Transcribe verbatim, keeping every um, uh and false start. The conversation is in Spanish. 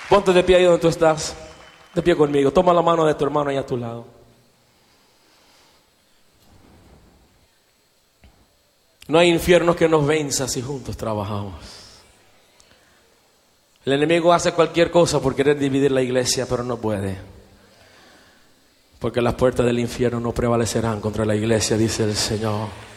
Ponte de pie ahí donde tú estás. De pie conmigo. Toma la mano de tu hermano ahí a tu lado. No hay infierno que nos venza si juntos trabajamos. El enemigo hace cualquier cosa por querer dividir la iglesia, pero no puede. Porque las puertas del infierno no prevalecerán contra la iglesia, dice el Señor.